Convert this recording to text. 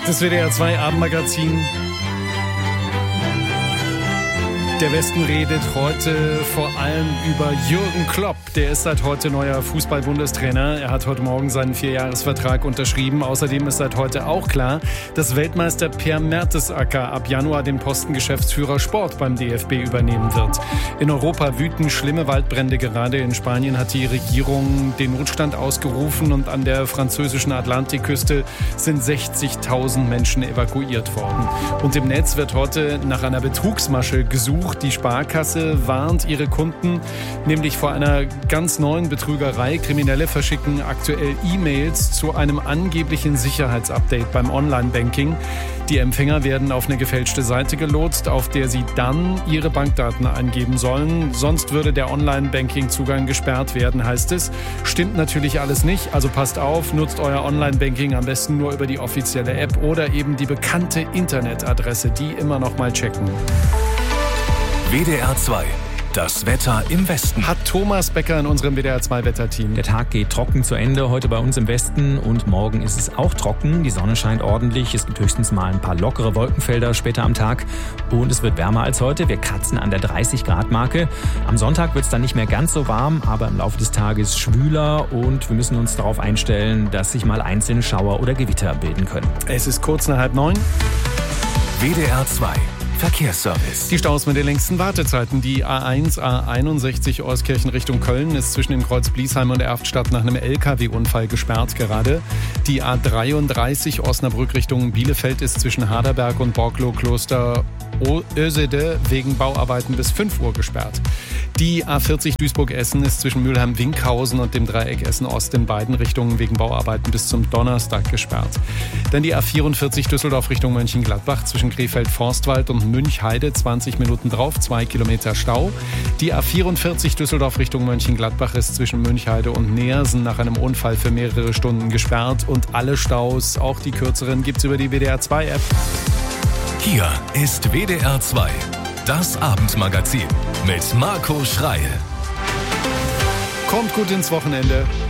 Das WDR 2 Abendmagazin. Der Westen redet heute vor allem über Jürgen Klopp. Der ist seit heute neuer Fußball-Bundestrainer. Er hat heute Morgen seinen 4-Jahres-Vertrag unterschrieben. Außerdem ist seit heute auch klar, dass Weltmeister Per Mertesacker ab Januar den Posten Geschäftsführer Sport beim DFB übernehmen wird. In Europa wüten schlimme Waldbrände. Gerade in Spanien hat die Regierung den Notstand ausgerufen und an der französischen Atlantikküste sind 60.000 Menschen evakuiert worden. Und im Netz wird heute nach einer Betrugsmasche gesucht. Die Sparkasse warnt ihre Kunden nämlich vor einer ganz neuen Betrügerei. Kriminelle verschicken aktuell E-Mails zu einem angeblichen Sicherheitsupdate beim Online-Banking. Die Empfänger werden auf eine gefälschte Seite gelotst, auf der sie dann ihre Bankdaten eingeben sollen. Sonst würde der Online-Banking-Zugang gesperrt werden, heißt es. Stimmt natürlich alles nicht, also passt auf, nutzt euer Online-Banking am besten nur über die offizielle App oder eben die bekannte Internetadresse, die immer noch mal checken. WDR 2. Das Wetter im Westen. Hat Thomas Becker in unserem WDR 2 Wetterteam. Der Tag geht trocken zu Ende heute bei uns im Westen und morgen ist es auch trocken. Die Sonne scheint ordentlich. Es gibt höchstens mal ein paar lockere Wolkenfelder später am Tag und es wird wärmer als heute. Wir kratzen an der 30-Grad-Marke. Am Sonntag wird es dann nicht mehr ganz so warm, aber im Laufe des Tages schwüler und wir müssen uns darauf einstellen, dass sich mal einzelne Schauer oder Gewitter bilden können. Es ist kurz nach 8:30. WDR 2. Verkehrsservice. Die Staus mit den längsten Wartezeiten. Die A1, A61 Euskirchen Richtung Köln ist zwischen dem Kreuz Bliesheim und Erftstadt nach einem LKW-Unfall gesperrt gerade. Die A33 Osnabrück Richtung Bielefeld ist zwischen Haderberg und Borklo-Kloster Ösede wegen Bauarbeiten bis 5 Uhr gesperrt. Die A40 Duisburg-Essen ist zwischen Mülheim-Winkhausen und dem Dreieck Essen-Ost in beiden Richtungen wegen Bauarbeiten bis zum Donnerstag gesperrt. Dann die A44 Düsseldorf Richtung Mönchengladbach zwischen Krefeld-Forstwald und Münchheide 20 Minuten drauf, 2 Kilometer Stau. Die A44 Düsseldorf Richtung Mönchengladbach ist zwischen Münchheide und Neersen nach einem Unfall für mehrere Stunden gesperrt. Und alle Staus, auch die kürzeren, gibt's über die WDR 2 App. Hier ist WDR 2. Das Abendmagazin mit Marco Schreil. Kommt gut ins Wochenende.